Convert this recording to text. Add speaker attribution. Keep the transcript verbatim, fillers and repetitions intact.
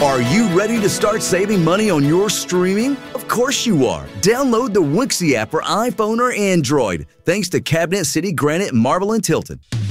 Speaker 1: Are you ready to start saving money on your streaming? Of course you are. Download the Wixie app for iPhone or Android. Thanks to Cabinet City Granite Marble and Tilton.